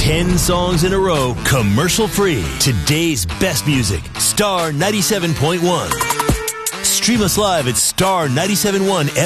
10 songs in a row, commercial-free. Today's best music, Star 97.1. Stream us live at star971